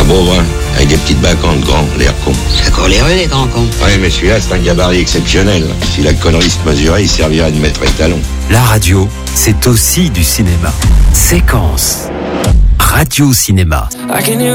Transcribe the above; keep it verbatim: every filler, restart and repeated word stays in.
beau, hein, avec des petites bacantes grands, l'air con. Ça court les rues, les grands cons. Ouais, mais celui-là, c'est un gabarit exceptionnel. Si la connerie se mesurait, il servirait de maître étalon. La radio, c'est aussi du cinéma. Séquence. Radio Cinéma.